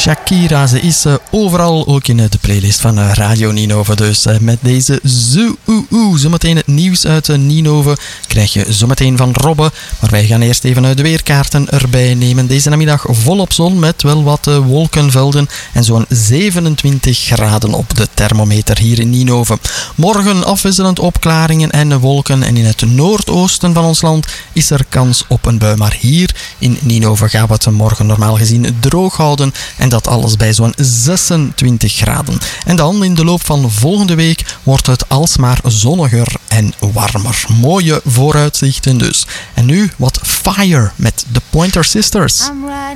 Shakira. Ze is overal, ook in de playlist van Radio Ninove. Dus met deze zometeen het nieuws uit Ninove krijg je zometeen van Robbe. Maar wij gaan eerst even de weerkaarten erbij nemen. Deze namiddag volop zon met wel wat wolkenvelden en zo'n 27 graden op de thermometer hier in Ninove. Morgen afwisselend opklaringen en wolken en in het noordoosten van ons land is er kans op een bui. Maar hier in Ninove gaan we het morgen normaal gezien droog houden en dat alles bij zo'n 26 graden. En dan in de loop van volgende week wordt het alsmaar zonniger en warmer. Mooie vooruitzichten dus. En nu wat Fire met de Pointer Sisters.